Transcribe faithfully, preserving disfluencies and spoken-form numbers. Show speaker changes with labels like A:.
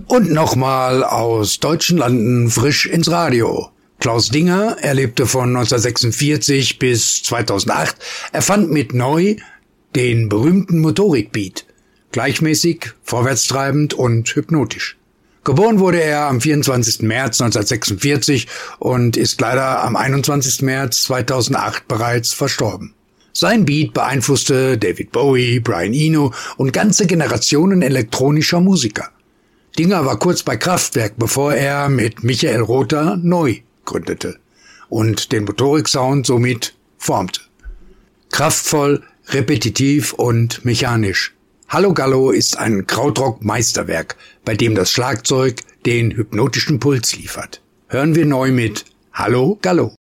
A: Und nochmal aus deutschen Landen frisch ins Radio. Klaus Dinger, er lebte von neunzehnhundertsechsundvierzig bis zweitausendacht, erfand mit Neu den berühmten Motorikbeat. Gleichmäßig, vorwärtstreibend und hypnotisch. Geboren wurde er am vierundzwanzigsten März neunzehnhundertsechsundvierzig und ist leider am einundzwanzigsten März zweitausendacht bereits verstorben. Sein Beat beeinflusste David Bowie, Brian Eno und ganze Generationen elektronischer Musiker. Dinger war kurz bei Kraftwerk, bevor er mit Michael Rother Neu gründete und den Motorik-Sound somit formte. Kraftvoll, repetitiv und mechanisch. Hallo Gallo ist ein Krautrock-Meisterwerk, bei dem das Schlagzeug den hypnotischen Puls liefert. Hören wir Neu mit Hallo Gallo.